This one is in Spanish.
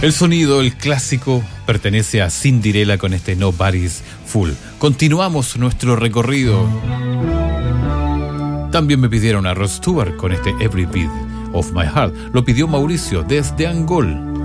El sonido, el clásico, pertenece a Cinderella con este Nobody's Fool. Continuamos nuestro recorrido. También me pidieron a Rod Stewart con este Every Beat of My Heart. Lo pidió Mauricio desde Angol.